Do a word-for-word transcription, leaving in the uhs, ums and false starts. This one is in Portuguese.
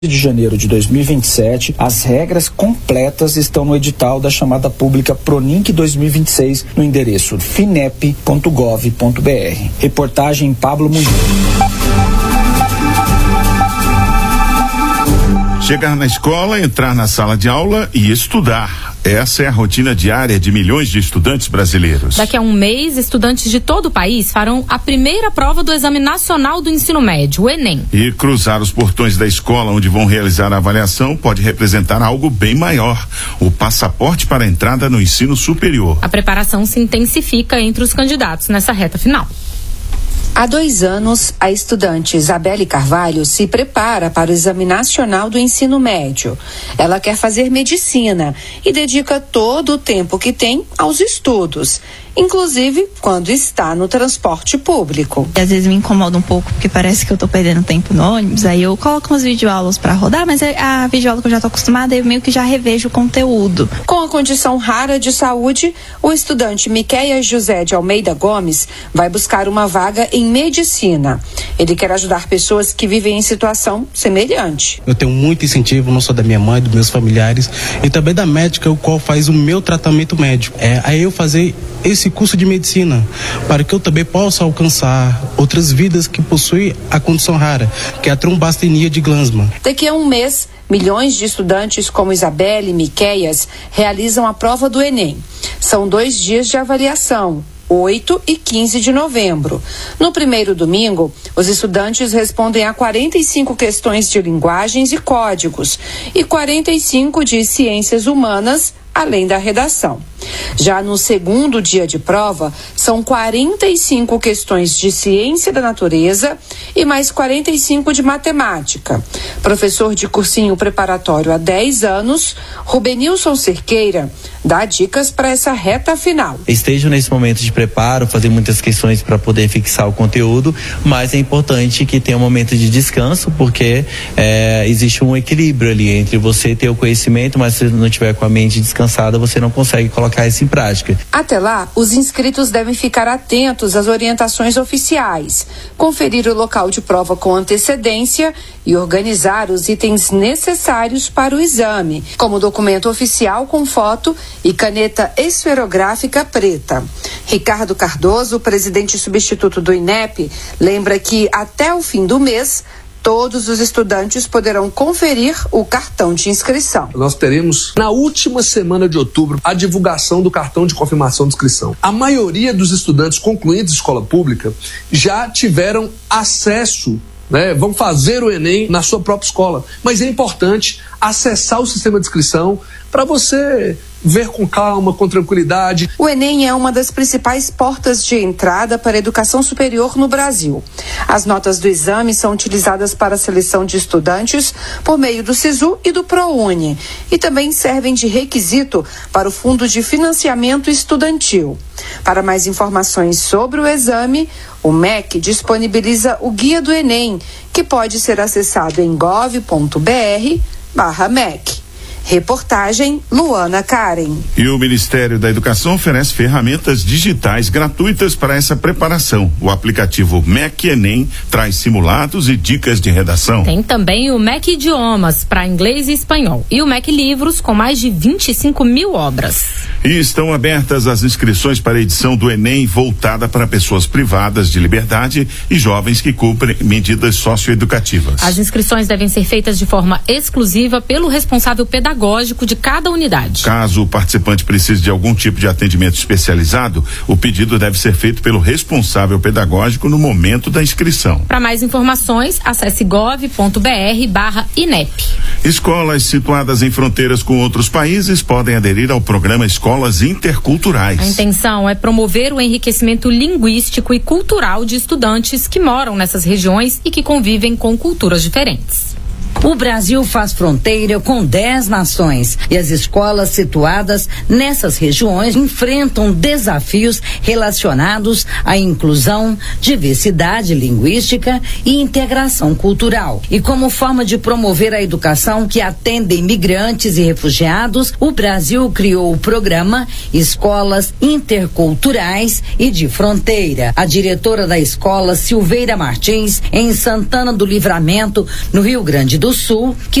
de janeiro de dois mil e vinte e sete, as regras completas estão no edital da chamada pública Pronink dois mil e vinte e seis no endereço finep ponto gov ponto br. Reportagem Pablo Munhoz. Chegar na escola, entrar na sala de aula e estudar. Essa é a rotina diária de milhões de estudantes brasileiros. Daqui a um mês, estudantes de todo o país farão a primeira prova do Exame Nacional do Ensino Médio, o Enem. E cruzar os portões da escola onde vão realizar a avaliação pode representar algo bem maior: o passaporte para a entrada no ensino superior. A preparação se intensifica entre os candidatos nessa reta final. Há dois anos, a estudante Isabelle Carvalho se prepara para o Exame Nacional do Ensino Médio. Ela quer fazer medicina e dedica todo o tempo que tem aos estudos, inclusive quando está no transporte público. Às vezes me incomoda um pouco, porque parece que eu tô perdendo tempo no ônibus, aí eu coloco umas videoaulas para rodar, mas a videoaula que eu já tô acostumada, eu meio que já revejo o conteúdo. Com a condição rara de saúde, o estudante Miquéia José de Almeida Gomes vai buscar uma vaga em medicina. Ele quer ajudar pessoas que vivem em situação semelhante. Eu tenho muito incentivo, não só da minha mãe, dos meus familiares, e também da médica, o qual faz o meu tratamento médico. É, aí eu fazer esse curso de medicina, para que eu também possa alcançar outras vidas que possuem a condição rara, que é a trombastenia de Glanzmann. Daqui a um mês, milhões de estudantes como Isabelle e Miquéias realizam a prova do Enem. São dois dias de avaliação, oito e quinze de novembro. No primeiro domingo, os estudantes respondem a quarenta e cinco questões de linguagens e códigos e quarenta e cinco de ciências humanas, além da redação. Já no segundo dia de prova, são quarenta e cinco questões de ciência da natureza e mais quarenta e cinco de matemática. Professor de cursinho preparatório há dez anos, Rubenilson Cerqueira dá dicas para essa reta final. Esteja nesse momento de preparo, fazer muitas questões para poder fixar o conteúdo, mas é importante que tenha um momento de descanso, porque é, existe um equilíbrio ali entre você ter o conhecimento, mas se não tiver com a mente descansada, você não consegue colocar isso em prática. Até lá, os inscritos devem ficar atentos às orientações oficiais, conferir o local de prova com antecedência e organizar os itens necessários para o exame, como documento oficial com foto e caneta esferográfica preta. Ricardo Cardoso, presidente substituto do INEP, lembra que até o fim do mês, todos os estudantes poderão conferir o cartão de inscrição. Nós teremos, na última semana de outubro, a divulgação do cartão de confirmação de inscrição. A maioria dos estudantes concluintes de escola pública já tiveram acesso, né, vão fazer o Enem na sua própria escola. Mas é importante acessar o sistema de inscrição para você ver com calma, com tranquilidade. O Enem é uma das principais portas de entrada para a educação superior no Brasil. As notas do exame são utilizadas para a seleção de estudantes por meio do SISU e do ProUni e também servem de requisito para o Fundo de Financiamento Estudantil. Para mais informações sobre o exame, o M E C disponibiliza o Guia do Enem, que pode ser acessado em gov ponto br barra M E C. Reportagem Luana Karen. E o Ministério da Educação oferece ferramentas digitais gratuitas para essa preparação. O aplicativo M E C Enem traz simulados e dicas de redação. Tem também o M E C Idiomas para inglês e espanhol e o M E C Livros com mais de vinte e cinco mil obras. E estão abertas as inscrições para a edição do Enem voltada para pessoas privadas de liberdade e jovens que cumprem medidas socioeducativas. As inscrições devem ser feitas de forma exclusiva pelo responsável pedagógico pedagógico de cada unidade. Caso o participante precise de algum tipo de atendimento especializado, o pedido deve ser feito pelo responsável pedagógico no momento da inscrição. Para mais informações, acesse gov ponto br barra INEP. Escolas situadas em fronteiras com outros países podem aderir ao programa Escolas Interculturais. A intenção é promover o enriquecimento linguístico e cultural de estudantes que moram nessas regiões e que convivem com culturas diferentes. O Brasil faz fronteira com dez nações e as escolas situadas nessas regiões enfrentam desafios relacionados à inclusão, diversidade linguística e integração cultural. E como forma de promover a educação que atende imigrantes e refugiados, o Brasil criou o programa Escolas Interculturais e de Fronteira. A diretora da escola, Silveira Martins, em Santana do Livramento, no Rio Grande do do Sul, que